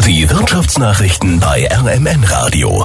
Die Wirtschaftsnachrichten bei RMN Radio.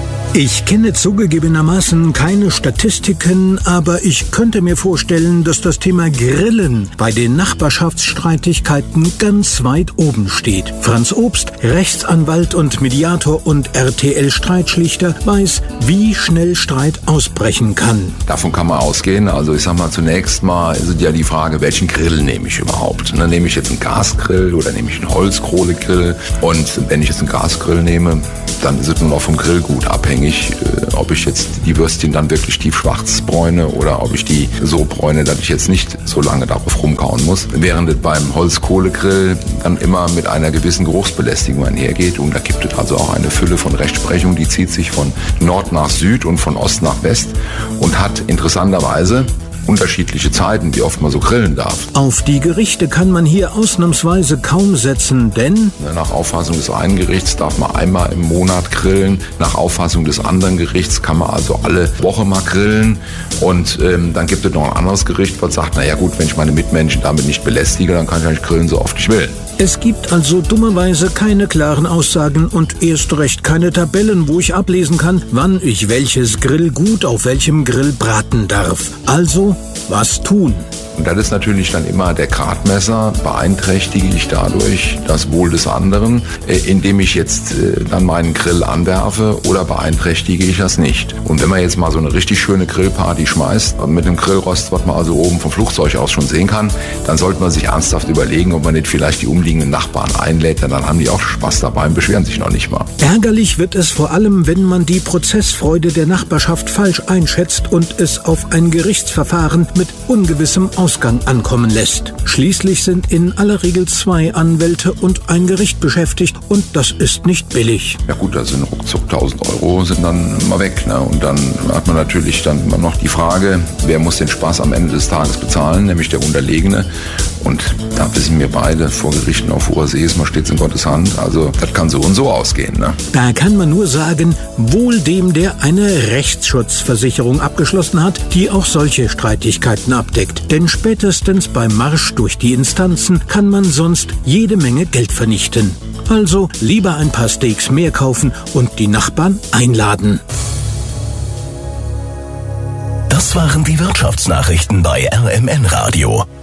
Ich kenne zugegebenermaßen keine Statistiken, aber ich könnte mir vorstellen, dass das Thema Grillen bei den Nachbarschaftsstreitigkeiten ganz weit oben steht. Franz Obst, Rechtsanwalt und Mediator und RTL-Streitschlichter, weiß, wie schnell Streit ausbrechen kann. Davon kann man ausgehen. Also ich sag mal, zunächst mal ist ja die Frage, welchen Grill nehme ich überhaupt? Dann nehme ich jetzt einen Gasgrill oder nehme ich einen Holzkohlegrill? Und wenn ich jetzt einen Gasgrill nehme, dann ist es nur noch vom Grillgut abhängig, ob ich jetzt die Würstchen dann wirklich tiefschwarz bräune oder ob ich die so bräune, dass ich jetzt nicht so lange darauf rumkauen muss. Während es beim Holzkohlegrill dann immer mit einer gewissen Geruchsbelästigung einhergeht. Und da gibt es also auch eine Fülle von Rechtsprechung, die zieht sich von Nord nach Süd und von Ost nach West und hat interessanterweise unterschiedliche Zeiten, wie oft man so grillen darf. Auf die Gerichte kann man hier ausnahmsweise kaum setzen, denn nach Auffassung des einen Gerichts darf man einmal im Monat grillen. Nach Auffassung des anderen Gerichts kann man also alle Woche mal grillen. Und dann gibt es noch ein anderes Gericht, was sagt, naja gut, wenn ich meine Mitmenschen damit nicht belästige, dann kann ich eigentlich grillen, so oft ich will. es gibt also dummerweise keine klaren Aussagen und erst recht keine Tabellen, wo ich ablesen kann, wann ich welches Grillgut auf welchem Grill braten darf. Also, was tun? Und das ist natürlich dann immer der Gradmesser, beeinträchtige ich dadurch das Wohl des anderen, indem ich jetzt dann meinen Grill anwerfe, oder beeinträchtige ich das nicht. Und wenn man jetzt mal so eine richtig schöne Grillparty schmeißt, mit einem Grillrost, was man also oben vom Flugzeug aus schon sehen kann, dann sollte man sich ernsthaft überlegen, ob man nicht vielleicht die umliegenden Nachbarn einlädt, denn dann haben die auch Spaß dabei und beschweren sich noch nicht mal. Ärgerlich wird es vor allem, wenn man die Prozessfreude der Nachbarschaft falsch einschätzt und es auf ein Gerichtsverfahren mit ungewissem Ausgang ankommen lässt. Schließlich sind in aller Regel 2 Anwälte und ein Gericht beschäftigt und das ist nicht billig. Ja gut, da sind ruckzuck 1.000 Euro sind dann mal weg, ne? Und dann hat man natürlich dann immer noch die Frage, wer muss den Spaß am Ende des Tages bezahlen, nämlich der Unterlegene. Und da wissen wir beide, vor Gerichten auf hoher See ist, man stets in Gottes Hand. Also das kann so und so ausgehen, ne? Da kann man nur sagen, wohl dem, der eine Rechtsschutzversicherung abgeschlossen hat, die auch solche Streitigkeiten abdeckt. Denn spätestens beim Marsch durch die Instanzen kann man sonst jede Menge Geld vernichten. Also lieber ein paar Steaks mehr kaufen und die Nachbarn einladen. Das waren die Wirtschaftsnachrichten bei RMN Radio.